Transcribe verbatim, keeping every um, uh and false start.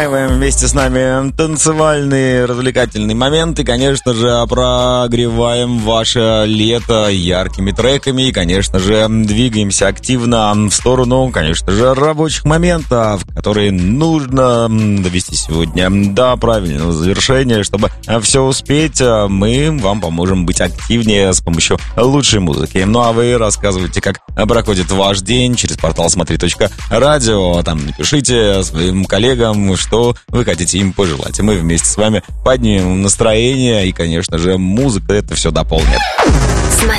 Вместе с нами танцевальные, развлекательные моменты. Конечно же, прогреваем ваше лето яркими треками. И, конечно же, двигаемся активно в сторону, конечно же, рабочих моментов, которые нужно довести сегодня до правильного завершения. Чтобы все успеть, мы вам поможем быть активнее с помощью лучшей музыки. Ну а вы рассказывайте, как проходит ваш день через портал смотри точка радио. Там напишите своим коллегам, что вы хотите им пожелать. И мы вместе с вами поднимем настроение, и, конечно же, музыка это все дополнит. Смотри